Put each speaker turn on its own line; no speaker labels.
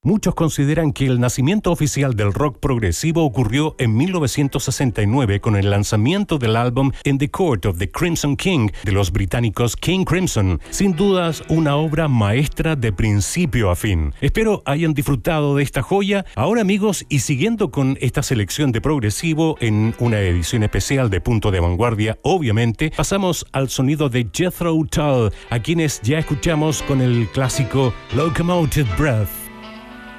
Muchos consideran que el nacimiento oficial del rock progresivo ocurrió en 1969 con el lanzamiento del álbum In the Court of the Crimson King de los británicos King Crimson. Sin dudas, una obra maestra de principio a fin. Espero hayan disfrutado de esta joya. Ahora, amigos, y siguiendo con esta selección de progresivo en una edición especial de Punto de Vanguardia, obviamente, pasamos al sonido de Jethro Tull, a quienes ya escuchamos con el clásico Locomotive Breath.